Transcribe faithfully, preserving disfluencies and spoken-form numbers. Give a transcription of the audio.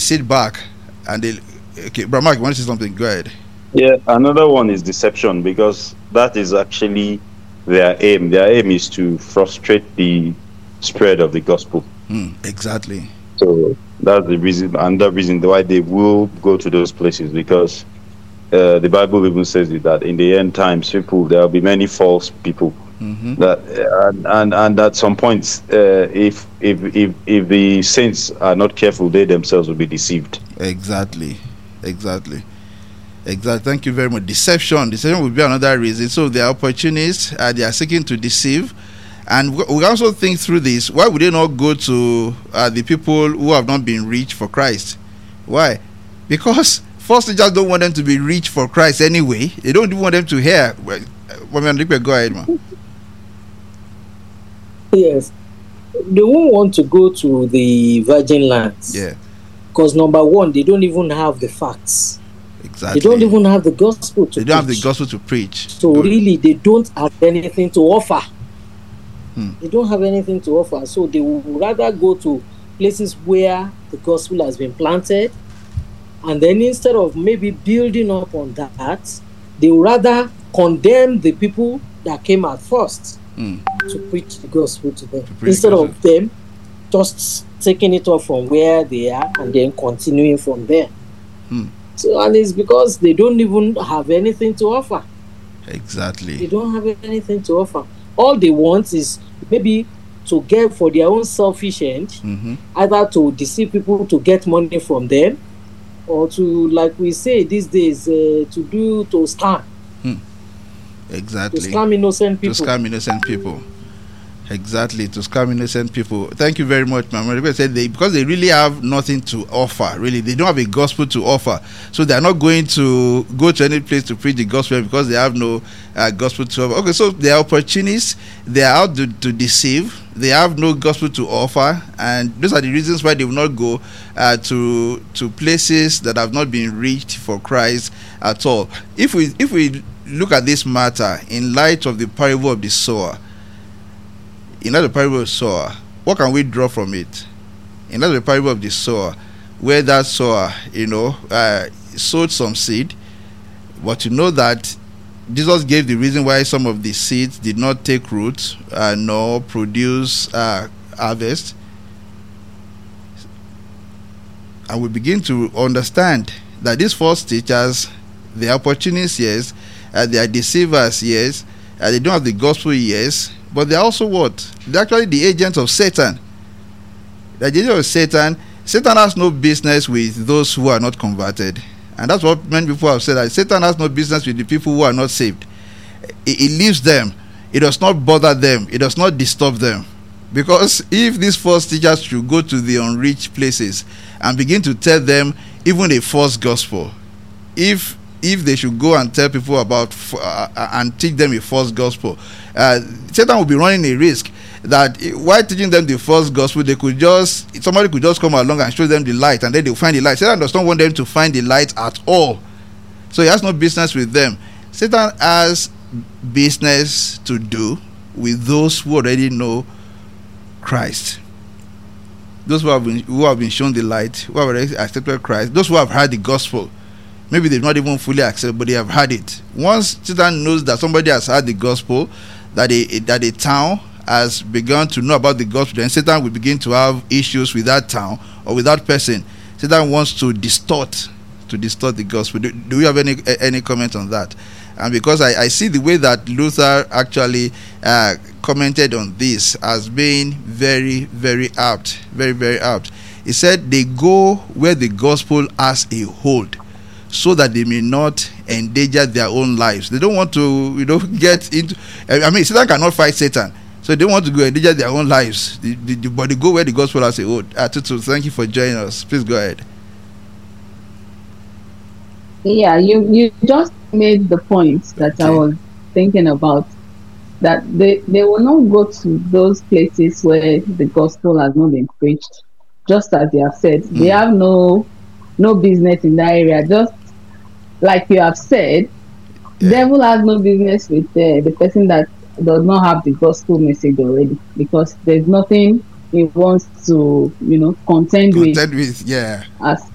sit back and they. Okay, Brahma, you want to say something? Go ahead. Yeah, another one is deception, because that is actually their aim. Their aim is to frustrate the spread of the gospel. Mm, exactly. So that's the reason, and the reason why they will go to those places, because uh, the Bible even says it, that in the end times, people there will be many false people. Mm-hmm. That and, and and at some point, uh, if if if if the saints are not careful, they themselves will be deceived. Exactly, exactly. Exactly. Thank you very much. Deception. Deception will be another reason. So they are opportunists. Uh, they are seeking to deceive. And we also think through this. Why would they not go to uh, the people who have not been reached for Christ? Why? Because false teachers don't want them to be reached for Christ anyway. They don't even want them to hear. Well, go ahead, man. Yes. They won't want to go to the virgin lands. Yeah. Because number one, they don't even have the facts. Exactly. They don't even have the gospel to They don't preach. have the gospel to preach. So Good. Really, they don't have anything to offer. Hmm. They don't have anything to offer. So they would rather go to places where the gospel has been planted. And then instead of maybe building up on that, they would rather condemn the people that came at first hmm. to preach the gospel to them. To instead the of them just taking it off from where they are and then continuing from there. Hmm. So, and it's because they don't even have anything to offer. Exactly. They don't have anything to offer. All they want is maybe to get for their own selfish end, mm-hmm. either to deceive people to get money from them, or to, like we say these days, uh, to do, to scam. Hmm. Exactly. To scam innocent people. To scam innocent people. Exactly, to scam innocent people. Thank you very much, Mama. They said they, because they really have nothing to offer. Really, they don't have a gospel to offer, so they are not going to go to any place to preach the gospel because they have no uh, gospel to offer. Okay, so they are opportunists. They are out to, to deceive. They have no gospel to offer, and those are the reasons why they will not go uh, to to places that have not been reached for Christ at all. If we if we look at this matter in light of the parable of the sower. In the parable of the sower, what can we draw from it? In the parable of the sower, where that sower, you know, uh, sowed some seed, but you know that Jesus gave the reason why some of the seeds did not take root uh, nor produce uh, harvest. And we begin to understand that these false teachers, they are opportunists, yes, uh, they are deceivers, yes, uh, they don't have the gospel, yes. But they're also what? They're actually the agents of Satan. The agent of Satan. Satan has no business with those who are not converted. And that's what many people have said, that Satan has no business with the people who are not saved. It, it leaves them. It does not bother them. It does not disturb them. Because if these false teachers should go to the unreached places and begin to tell them even a false gospel, if if they should go and tell people about uh, and teach them a false gospel, uh, Satan will be running a risk that while teaching them the false gospel, they could just somebody could just come along and show them the light, and then they'll find the light. Satan does not want them to find the light at all, so he has no business with them. Satan has business to do with those who already know Christ, those who have been who have been shown the light, who have already accepted Christ, those who have heard the gospel. Maybe they've not even fully accepted, but they have heard it. Once Satan knows that somebody has heard the gospel, that a that a town has begun to know about the gospel, then Satan will begin to have issues with that town or with that person. Satan wants to distort, to distort the gospel. Do, do you have any any comment on that? And because I, I see the way that Luther actually uh, commented on this as being very, very apt, very, very apt. He said they go where the gospel has a hold, so that they may not endanger their own lives. They don't want to, you know, get into. I mean, Satan cannot fight Satan, so they want to go endanger their own lives. The, the, the, but they go where the gospel has a hold. Uh, Tutu, thank you for joining us. Please go ahead. Yeah, you you just made the point that okay. I was thinking about. That they they will not go to those places where the gospel has not been preached, just as they have said. Mm. They have no no business in that area. Just like you have said, yeah. Devil has no business with uh, the person that does not have the gospel message already, because there's nothing he wants to, you know, contend, contend with, with, yeah, as